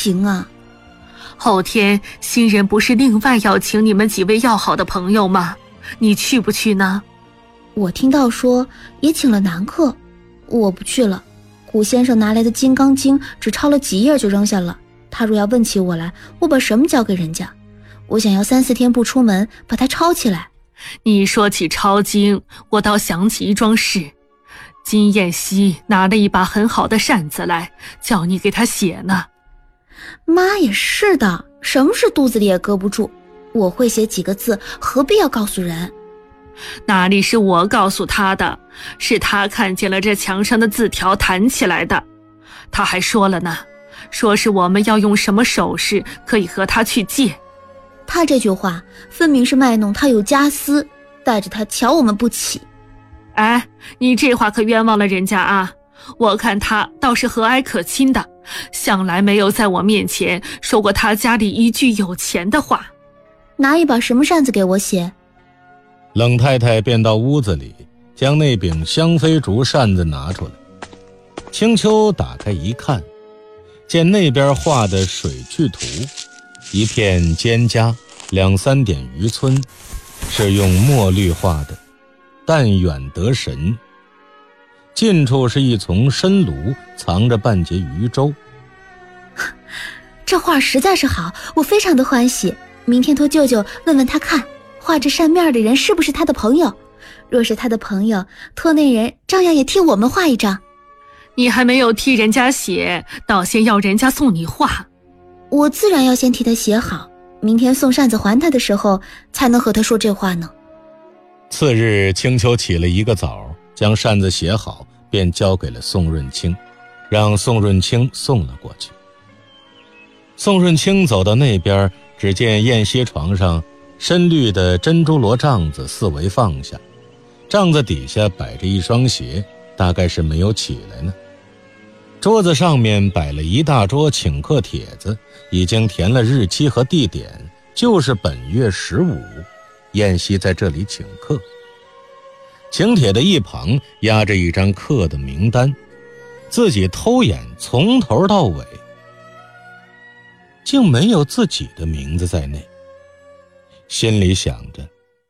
行啊。 后天新人不是另外要请你们几位要好的朋友吗？你去不去呢？ 我听到说也请了男客，我不去了。古先生拿来的《金刚经》只抄了几页就扔下了，他若要问起我来，我把什么交给人家？我想要3、4天不出门，把它抄起来。 你说起抄经，我倒想起一桩事。金燕西拿了一把很好的扇子来，叫你给他写呢。 妈也是的，什么事肚子里也搁不住。我会写几个字，何必要告诉人？ 哪里是我告诉他的，是他看见了这墙上的字条弹起来的。他还说了呢，说是我们要用什么首饰可以和他去借。 他这句话分明是卖弄他有家私，带着他瞧我们不起。 哎，你这话可冤枉了人家啊！我看他倒是和蔼可亲的，向来没有在我面前说过他家里一句有钱的话。 拿一把什么扇子给我写？ 冷太太便到屋子里，将那柄香妃竹扇子拿出来。青丘打开一看，见那边画的水趣图，一片蒹葭，2、3点渔村，是用墨绿画的，但远得神。近处是一丛深炉，藏着半截渔舟。 这画实在是好，我非常的欢喜。明天托舅舅问问他看，画着扇面的人是不是他的朋友？若是他的朋友，托那人照样也替我们画一张。 你还没有替人家写，倒先要人家送你画。 我自然要先替他写好，明天送扇子还他的时候，才能和他说这话呢。 次日，青丘起了一个早，将扇子写好，便交给了宋润清，让宋润清送了过去。宋润清走到那边，只见燕西床上深绿的珍珠罗帐子四围放下，帐子底下摆着一双鞋，大概是没有起来呢。桌子上面摆了一大桌请客帖子，已经填了日期和地点，就是本月15，燕西在这里请客。请帖的一旁压着一张客的名单，自己偷眼从头到尾，竟没有自己的名字在内，心里想着，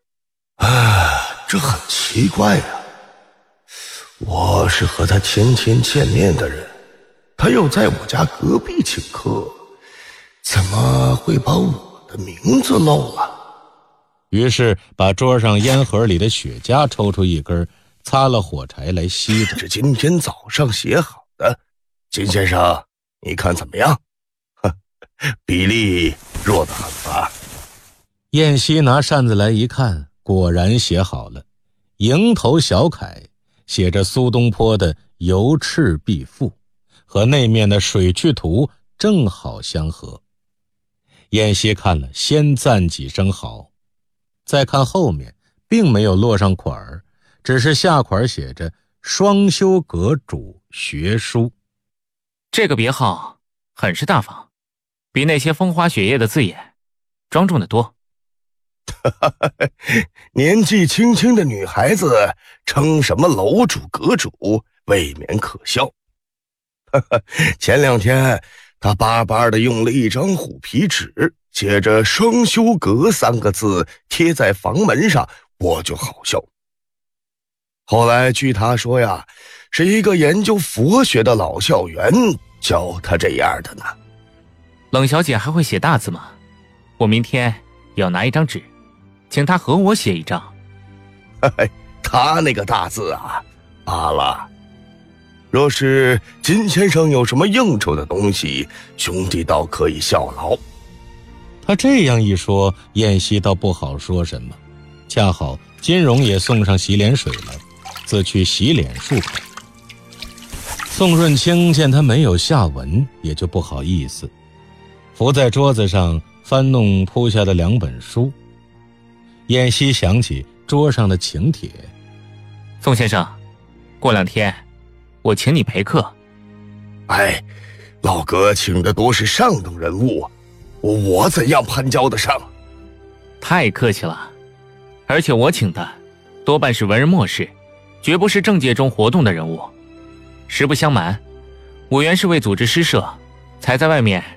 这很奇怪啊！我是和他天天见面的人，他又在我家隔壁请客，怎么会把我的名字漏了？ 于是把桌上烟盒里的雪茄抽出一根，擦了火柴来吸着。 是今天早上写好的，金先生，你看怎么样？比例弱得很吧？ 燕西拿扇子来一看，果然写好了，蝇头小楷，写着苏东坡的游赤壁赋，和那面的水趣图正好相合。燕西看了，先赞几声好，再看后面并没有落上款儿，只是下款写着双修阁主学书。 这个别号很是大方，比那些风花雪月的字眼庄重得多。 年纪轻轻的女孩子称什么楼主阁主，未免可笑。前2天他巴巴地用了一张虎皮纸，写着双修阁3个字贴在房门上，我就好笑。后来据他说呀，是一个研究佛学的老校园教他这样的呢。 冷小姐还会写大字吗？我明天要拿一张纸，请她和我写一张。 他那个大字啊，罢了。若是金先生有什么应酬的东西，兄弟倒可以效劳。 他这样一说，燕西倒不好说什么。恰好金荣也送上洗脸水来，自去洗脸漱口。宋润清见他没有下文，也就不好意思，伏在桌子上翻弄铺下的2本书。燕西想起桌上的请帖， 宋先生，过2天我请你陪客。 老哥请的多是上等人物，我怎样攀交得上？ 太客气了，而且我请的多半是文人墨士，绝不是政界中活动的人物。实不相瞒，我原是为组织诗社，才在外面